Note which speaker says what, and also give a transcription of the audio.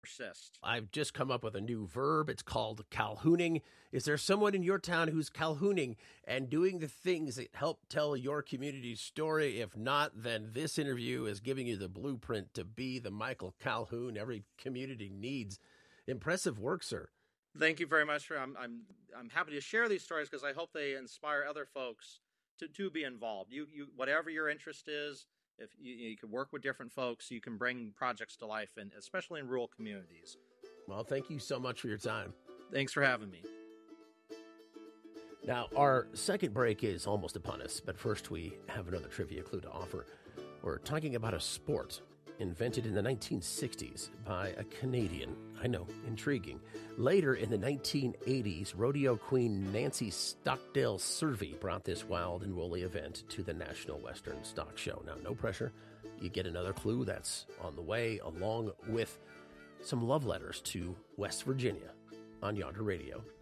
Speaker 1: persist.
Speaker 2: I've just come up with a new verb. It's called Calhooning. Is there someone in your town who's Calhooning and doing the things that help tell your community's story? If not, then this interview is giving you the blueprint to be the Michael Calhoun every community needs. Impressive work, sir.
Speaker 1: Thank you very much. I'm happy to share these stories because I hope they inspire other folks to be involved. You whatever your interest is, if you can work with different folks, you can bring projects to life, and especially in rural communities.
Speaker 2: Well, thank you so much for your time.
Speaker 1: Thanks for having me.
Speaker 2: Now, our second break is almost upon us, but first we have another trivia clue to offer. We're talking about a sport invented in the 1960s by a Canadian. I know, intriguing. Later in the 1980s, rodeo queen Nancy Stockdale Survey brought this wild and woolly event to the National Western Stock Show. Now, no pressure. You get another clue that's on the way, along with some love letters to West Virginia on Yonder Radio.